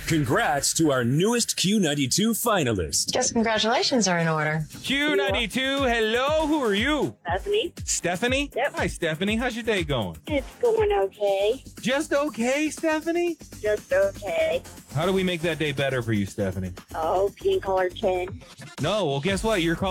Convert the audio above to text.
Congrats to our newest Q92 finalist. Guess congratulations are in order. Q92, hello, who are you? Stephanie. Stephanie? Yep. Hi, Stephanie. How's your day going? It's going okay. Just okay, Stephanie? Just okay. How do we make that day better for you, Stephanie? Oh, pink color 10. No, well, guess what? You're